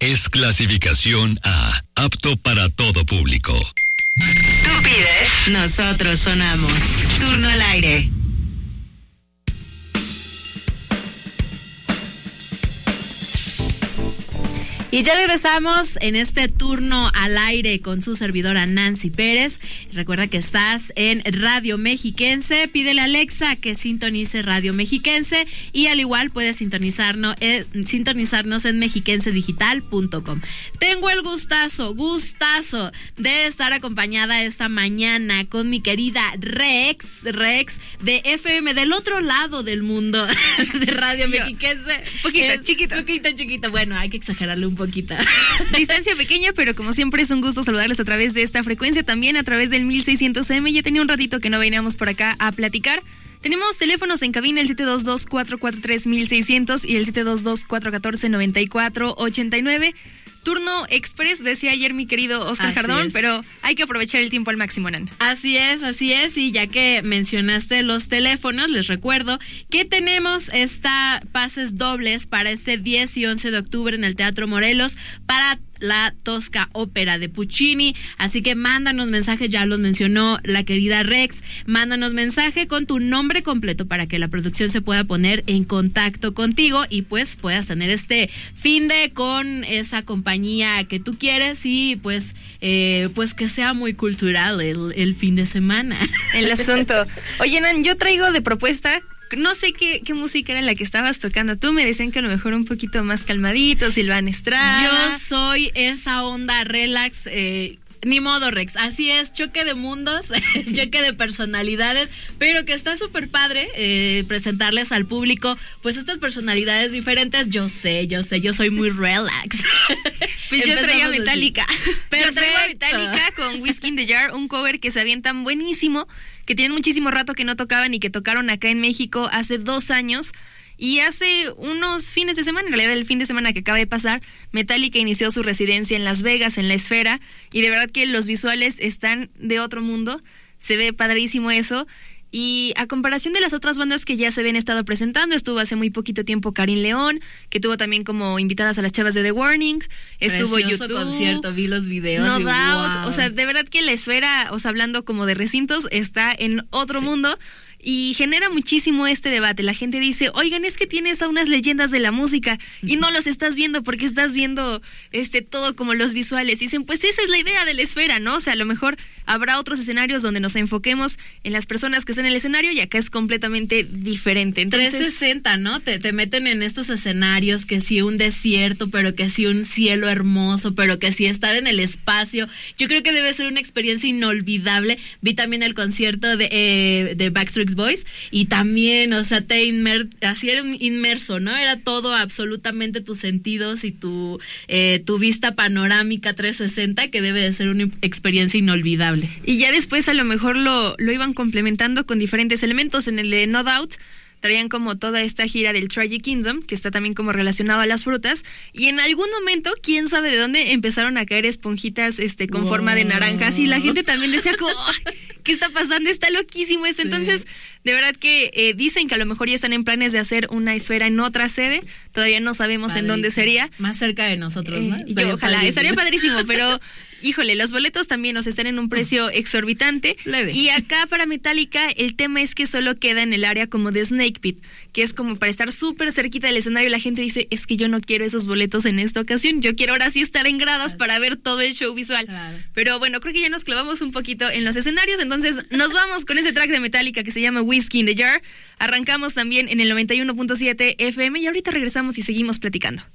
es clasificación A, apto para todo público. Tú pides, nosotros sonamos. Turno al aire. Y ya regresamos en este turno al aire con su servidora Nancy Pérez. Recuerda que estás en Radio Mexiquense. Pídele a Alexa que sintonice Radio Mexiquense y al igual puedes sintonizarnos en mexicensedigital.com. Tengo el gustazo de estar acompañada esta mañana con mi querida Rex de FM del otro lado del mundo de Radio Mexiquense. Chiquito. Bueno, hay que exagerarle un poquito. Distancia pequeña, pero como siempre es un gusto saludarles a través de esta frecuencia, también a través del 1600M. Ya tenía un ratito que no veníamos por acá a platicar. Tenemos teléfonos en cabina, el 722-443-1600 y el 722-414-9489. Turno express, decía ayer mi querido Oscar Jardón, pero hay que aprovechar el tiempo al máximo, Nan. Así es, y ya que mencionaste los teléfonos, les recuerdo que tenemos pases dobles para este 10 y 11 de octubre en el Teatro Morelos para la Tosca Ópera de Puccini, así que mándanos mensajes, ya los mencionó la querida Rex, mándanos mensaje con tu nombre completo para que la producción se pueda poner en contacto contigo y pues puedas tener este fin de con esa compañía que tú quieres y pues que sea muy cultural el fin de semana. El asunto. Oye, Nan, yo traigo de propuesta. No sé qué música era la que estabas tocando tú, me decían que a lo mejor un poquito más calmadito, Silvana Estrada. Yo soy esa onda relax, ni modo Rex, así es, choque de mundos, choque de personalidades, pero que está súper padre presentarles al público, pues estas personalidades diferentes, yo sé, yo soy muy relax. Pues yo traía Metallica, pero traigo Metallica con Whiskey in the Jar, un cover que se avientan buenísimo, que tienen muchísimo rato que no tocaban y que tocaron acá en México hace 2 años. Y hace unos fines de semana, en realidad el fin de semana que acaba de pasar, Metallica inició su residencia en Las Vegas, en la Esfera, y de verdad que los visuales están de otro mundo, se ve padrísimo eso. Y a comparación de las otras bandas que ya se habían estado presentando, estuvo hace muy poquito tiempo Karin León, que tuvo también como invitadas a las chavas de The Warning, estuvo Precioso YouTube, concierto, vi los videos. No Doubt, wow. O sea, de verdad que la Esfera, o sea, hablando como de recintos, está en otro mundo. Y genera muchísimo este debate. La gente dice, oigan, es que tienes a unas leyendas de la música y no los estás viendo porque estás viendo todo como los visuales. Y dicen, pues esa es la idea de la Esfera, ¿no? O sea, a lo mejor habrá otros escenarios donde nos enfoquemos en las personas que están en el escenario y acá es completamente diferente. Entonces, 360, ¿no? Te meten en estos escenarios, que sí un desierto, pero que sí un cielo hermoso, pero que sí estar en el espacio. Yo creo que debe ser una experiencia inolvidable. Vi también el concierto de Backstreet Boys y también, o sea, así era inmerso, ¿no? Era todo, absolutamente tus sentidos y tu vista panorámica 360, que debe de ser una experiencia inolvidable. Y ya después a lo mejor lo iban complementando con diferentes elementos. En el de No Doubt traían como toda esta gira del Tragic Kingdom, que está también como relacionado a las frutas, y en algún momento, quién sabe de dónde, empezaron a caer esponjitas con forma de naranjas, y la gente también decía como, ¿qué está pasando? Está loquísimo esto. Sí. Entonces, de verdad que dicen que a lo mejor ya están en planes de hacer una Esfera en otra sede, todavía no sabemos en dónde sería. Más cerca de nosotros, ¿no? Ojalá, estaría padrísimo, pero híjole, los boletos también están en un precio exorbitante. Y acá para Metallica el tema es que solo queda en el área como de Snake Pit, que es como para estar súper cerquita del escenario. La gente dice, es que yo no quiero esos boletos en esta ocasión, yo quiero ahora sí estar en gradas para ver todo el show visual. Claro. Pero bueno, creo que ya nos clavamos un poquito en los escenarios, entonces nos vamos con ese track de Metallica que se llama Whiskey in the Jar. Arrancamos también en el 91.7 FM y ahorita regresamos y seguimos platicando.